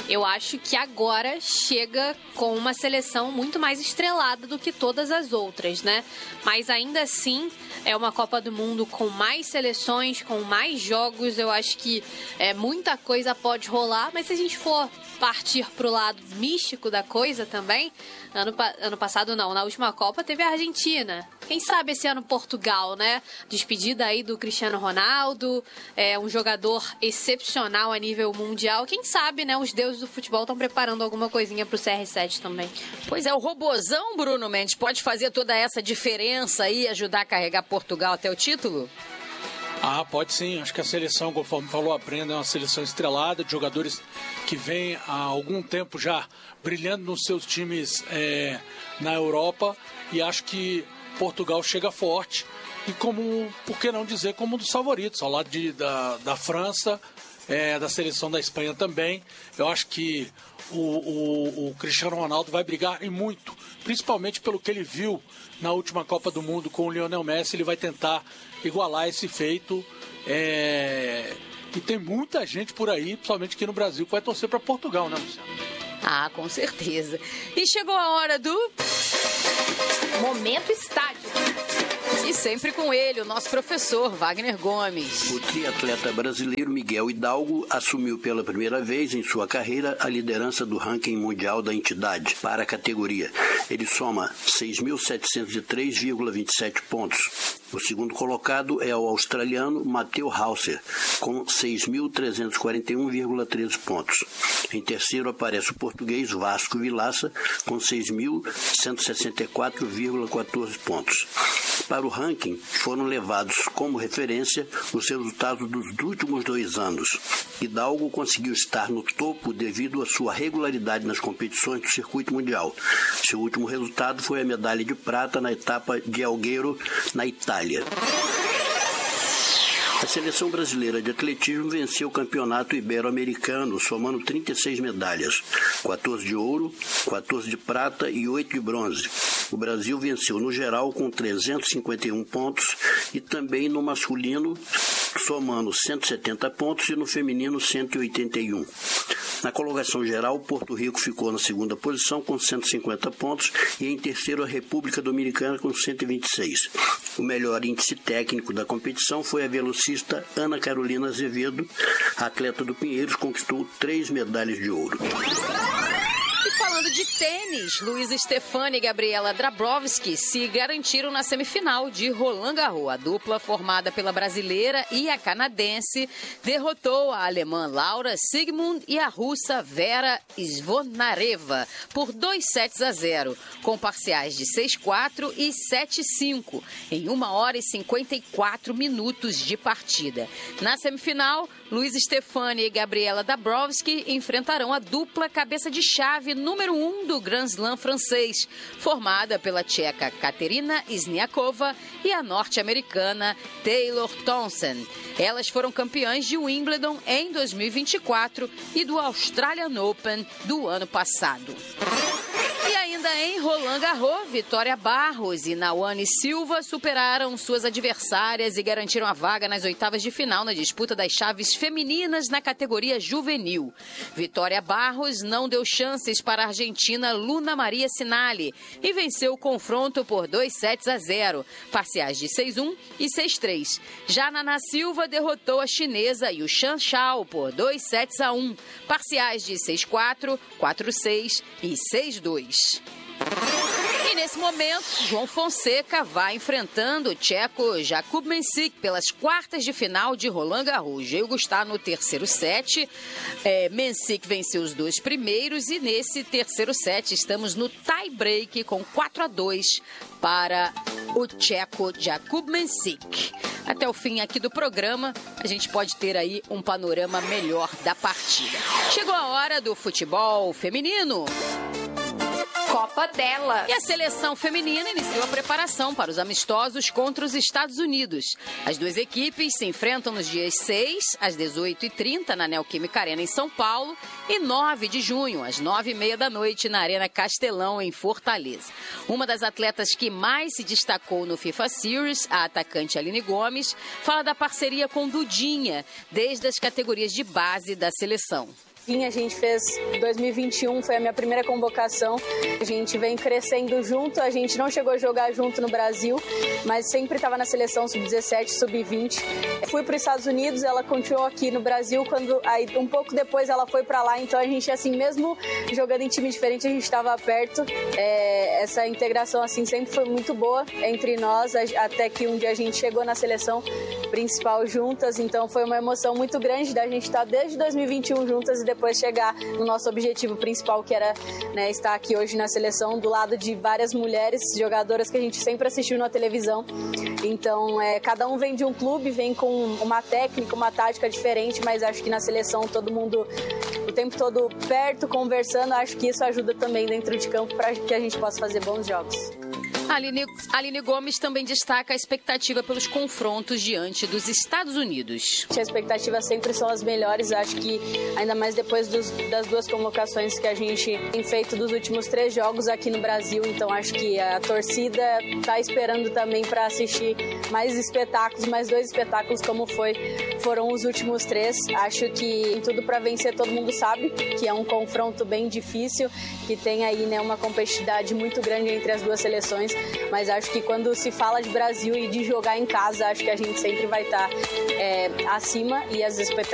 Eu acho que agora chega com uma seleção muito mais estrelada do que todas as outras, né? Mas ainda assim é uma Copa do Mundo com mais seleções, com mais jogos. Eu acho que muita coisa pode rolar, mas se a gente for partir pro lado místico da coisa também, ano passado não, na última Copa teve a Argentina. Quem sabe esse ano Portugal, né? Despedida aí do Cristiano Ronaldo, um jogador excepcional a nível mundial. Quem sabe, né? Os deuses do futebol estão preparando alguma coisinha pro CR7 também. Pois é, o robozão, Bruno Mendes, pode fazer toda essa diferença aí e ajudar a carregar Portugal até o título? Pode sim. Acho que a seleção, conforme falou a Brenda, é uma seleção estrelada de jogadores que vêm há algum tempo já brilhando nos seus times na Europa, e acho que Portugal chega forte e como, por que não dizer, como um dos favoritos, ao lado da França, da seleção da Espanha também. Eu acho que o Cristiano Ronaldo vai brigar e muito, principalmente pelo que ele viu na última Copa do Mundo com o Lionel Messi. Ele vai tentar igualar esse feito, e tem muita gente por aí, principalmente aqui no Brasil, que vai torcer para Portugal, né, Luciano? Com certeza. E chegou a hora do Momento Estádio. E sempre com ele, o nosso professor Wagner Gomes. O triatleta brasileiro Miguel Hidalgo assumiu pela primeira vez em sua carreira a liderança do ranking mundial da entidade para a categoria. Ele soma 6.703,27 pontos. O segundo colocado é o australiano Matteo Hauser, com 6.341,13 pontos. Em terceiro aparece o português Vasco Vilaça, com 6.164,14 pontos. Para o ranking, foram levados como referência os resultados dos últimos 2 anos. Hidalgo conseguiu estar no topo devido à sua regularidade nas competições do circuito mundial. Seu último resultado foi a medalha de prata na etapa de Alghero, na Itália. A seleção brasileira de atletismo venceu o campeonato ibero-americano, somando 36 medalhas, 14 de ouro, 14 de prata e 8 de bronze. O Brasil venceu no geral com 351 pontos e também no masculino, somando 170 pontos, e no feminino 181. Na colocação geral, Porto Rico ficou na segunda posição com 150 pontos e em terceiro a República Dominicana com 126. O melhor índice técnico da competição foi a velocista Ana Carolina Azevedo. A atleta do Pinheiros conquistou 3 medalhas de ouro. E falando de tênis, Luiz Stefani e Gabriela Dabrowski se garantiram na semifinal de Roland Garros. A dupla, formada pela brasileira e a canadense, derrotou a alemã Laura Siegemund e a russa Vera Zvonareva por 2-0, com parciais de 6-4 e 7-5, em 1 hora e 54 minutos de partida. Na semifinal, Luiz Stefani e Gabriela Dabrowski enfrentarão a dupla cabeça de chave número 1 do Grand Slam francês, formada pela tcheca Katerina Sniakova e a norte-americana Taylor Townsend. Elas foram campeãs de Wimbledon em 2024 e do Australian Open do ano passado. E ainda em Roland Garros, Vitória Barros e Naoane Silva superaram suas adversárias e garantiram a vaga nas oitavas de final na disputa das chaves femininas na categoria juvenil. Vitória Barros não deu chances para a argentina Luna Maria Sinali e venceu o confronto por 2-0, parciais de 6-1 e 6-3. Já Naná Silva derrotou a chinesa Yushan Shao por 2-1, parciais de 6-4, 4-6 e 6-2. E nesse momento, João Fonseca vai enfrentando o tcheco Jakub Mensik pelas quartas de final de Roland Garros. O jogo está no terceiro set. Mensik venceu os 2 primeiros e nesse terceiro set estamos no tie-break com 4-2 para o tcheco Jakub Mensik. Até o fim aqui do programa, a gente pode ter aí um panorama melhor da partida. Chegou a hora do futebol feminino. Copa dela. E a seleção feminina iniciou a preparação para os amistosos contra os Estados Unidos. As duas equipes se enfrentam nos dias 6, às 18h30, na Neoquímica Arena, em São Paulo, e 9 de junho, às 9h30 da noite, na Arena Castelão, em Fortaleza. Uma das atletas que mais se destacou no FIFA Series, a atacante Aline Gomes, fala da parceria com Dudinha, desde as categorias de base da seleção. A gente fez 2021, foi a minha primeira convocação. A gente vem crescendo junto, a gente não chegou a jogar junto no Brasil, mas sempre estava na seleção sub-17, sub-20. Fui para os Estados Unidos, ela continuou aqui no Brasil, aí um pouco depois ela foi para lá, então a gente, assim, mesmo jogando em time diferente, a gente estava perto. Essa integração, assim, sempre foi muito boa entre nós, até que um dia a gente chegou na seleção principal juntas, então foi uma emoção muito grande da gente estar desde 2021 juntas e depois chegar no nosso objetivo principal, que era, né, estar aqui hoje na seleção do lado de várias mulheres jogadoras que a gente sempre assistiu na televisão. Então, cada um vem de um clube, vem com uma técnica, uma tática diferente, mas acho que na seleção todo mundo o tempo todo perto, conversando, acho que isso ajuda também dentro de campo para que a gente possa fazer bons jogos. Aline Gomes também destaca a expectativa pelos confrontos diante dos Estados Unidos. As expectativas sempre são as melhores, acho que ainda mais depois das duas convocações que a gente tem feito dos últimos 3 jogos aqui no Brasil, então acho que a torcida está esperando também para assistir mais espetáculos, mais 2 espetáculos como foram os últimos 3. Acho que tem tudo para vencer, todo mundo sabe que é um confronto bem difícil, que tem aí, né, uma competitividade muito grande entre as duas seleções, mas acho que quando se fala de Brasil e de jogar em casa, acho que a gente sempre vai estar acima e as expectativas